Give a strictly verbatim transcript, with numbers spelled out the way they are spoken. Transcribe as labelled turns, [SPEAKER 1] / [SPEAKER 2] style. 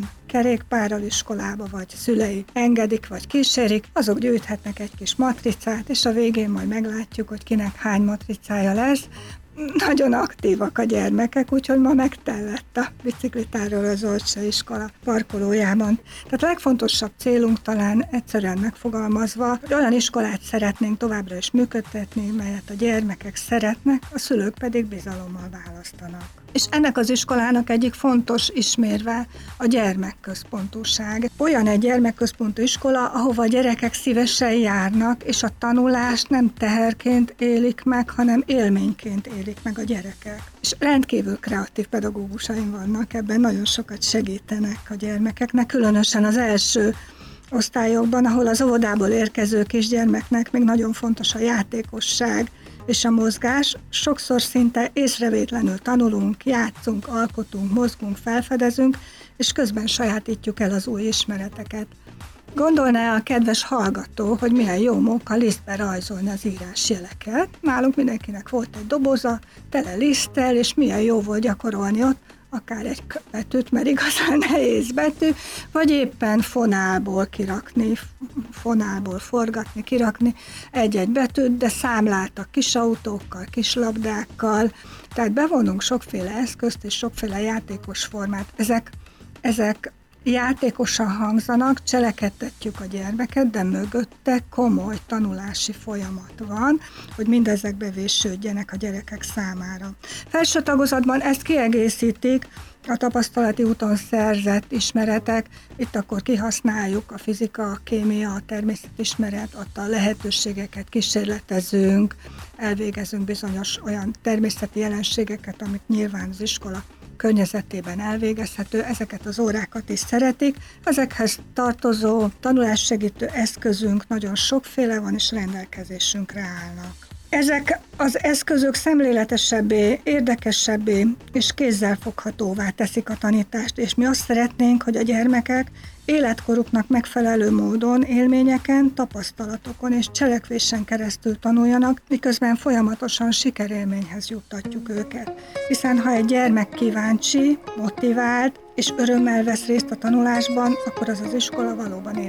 [SPEAKER 1] jön kerékpárral iskolába, vagy szülei engedik, vagy kísérik, azok gyűjthetnek egy kis matricát, és a végén majd meglátjuk, hogy kinek hány matricája lesz. Nagyon aktívak a gyermekek, úgyhogy ma megtellett a biciklitáról az Orcsa iskola parkolójában. Tehát a legfontosabb célunk talán egyszerűen megfogalmazva, hogy olyan iskolát szeretnénk továbbra is működtetni, melyet a gyermekek szeretnek, a szülők pedig bizalommal választanak. És ennek az iskolának egyik fontos ismérve a gyermekközpontúság. Olyan egy gyermekközpontú iskola, ahova a gyerekek szívesen járnak, és a tanulást nem teherként élik meg, hanem élményként élik meg a gyerekek. És rendkívül kreatív pedagógusaim vannak, ebben nagyon sokat segítenek a gyermekeknek, különösen az első osztályokban, ahol az óvodából érkező kisgyermeknek még nagyon fontos a játékosság és a mozgás. Sokszor szinte észrevétlenül tanulunk, játszunk, alkotunk, mozgunk, felfedezünk, és közben sajátítjuk el az új ismereteket. Gondolná a kedves hallgató, hogy milyen jó munka lisztbe rajzolni az írásjeleket. Nálunk mindenkinek volt egy doboza, tele liszttel, és milyen jó volt gyakorolni ott, akár egy betűt, mert igazán nehéz betű, vagy éppen fonából kirakni, fonából forgatni, kirakni egy-egy betűt, de számláltak kis autókkal, kis labdákkal, tehát bevonunk sokféle eszközt és sokféle játékos formát. Ezek, ezek játékosan hangzanak, cselekedtetjük a gyermeket, de mögötte komoly tanulási folyamat van, hogy mindezek bevésődjenek a gyerekek számára. Felső tagozatban ezt kiegészítik a tapasztalati úton szerzett ismeretek, itt akkor kihasználjuk a fizika, a kémia, a természetismeret, adta a lehetőségeket, kísérletezünk, elvégezünk bizonyos olyan természeti jelenségeket, amik nyilván az iskola környezetében elvégezhető, ezeket az órákat is szeretik. Ezekhez tartozó tanulássegítő eszközünk nagyon sokféle van, és rendelkezésünkre állnak. Ezek az eszközök szemléletesebbé, érdekesebbé és kézzelfoghatóvá teszik a tanítást, és mi azt szeretnénk, hogy a gyermekek életkoruknak megfelelő módon, élményeken, tapasztalatokon és cselekvésen keresztül tanuljanak, miközben folyamatosan sikerélményhez juttatjuk őket. Hiszen ha egy gyermek kíváncsi, motivált és örömmel vesz részt a tanulásban, akkor az az iskola valóban